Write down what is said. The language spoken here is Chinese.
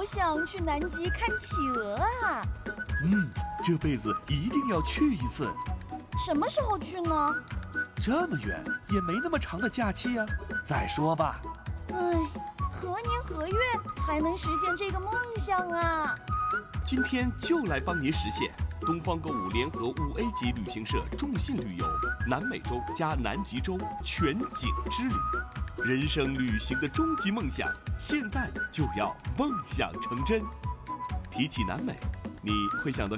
想去南极看企鹅啊！ 这辈子一定要去一次。 什么时候去呢？ 这么远也没那么长的假期啊，再说吧。 何年何月才能实现这个梦想啊？ 今天就来帮你实现。东方购物联合5A 级旅行社众信旅游南美洲加南极洲全景之旅，人生旅行的终极梦想，现在就要梦想成真。提起南美，你会想到